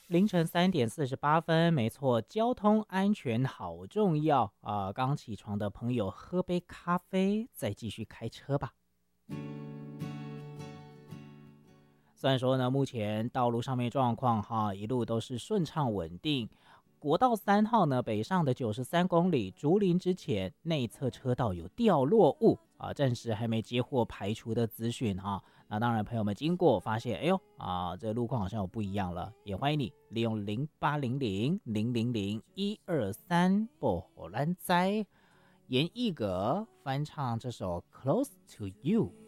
凌晨3点48分，没错，交通安全好重要啊！刚起床的朋友喝杯咖啡，再继续开车吧。虽然说呢，目前道路上面状况一路都是顺畅稳定。国道3号呢，北上的93公里，竹林之前内侧车道有掉落物啊，暂时还没接获排除的资讯啊。那当然，朋友们经过发现，哎呦这路况好像有不一样了，也欢迎你利用0800000123拨火兰灾严艺格翻唱这首《Close to You》。